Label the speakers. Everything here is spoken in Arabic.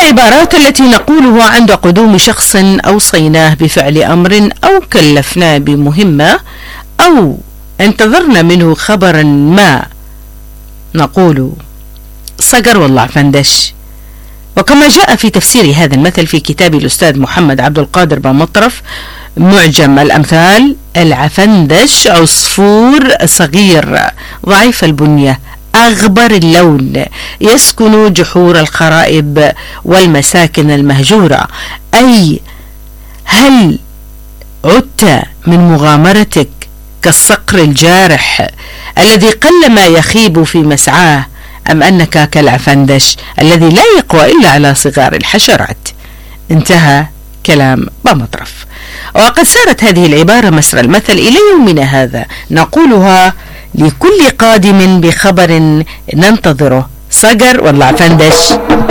Speaker 1: العبارات التي نقولها عند قدوم شخص أوصيناه بفعل أمر أو كلفناه بمهمة أو انتظرنا منه خبرا ما، نقول صقر والله فندش. وكما جاء في تفسير هذا المثل في كتاب الأستاذ محمد عبد القادر بمطرف معجم الأمثال: العفندش عصفور صغير ضعيف البنية أغبر اللون يسكن جحور الخرائب والمساكن المهجورة. أي هل عدت من مغامرتك كالصقر الجارح الذي قلما يخيب في مسعاه، أم أنك كالعفندش الذي لا يقوى إلا على صغار الحشرات؟ انتهى كلام بمطرف. وقد سارت هذه العبارة مسر المثل إلى يومنا هذا، نقولها لكل قادم بخبر ننتظره: صقر والله عفندش.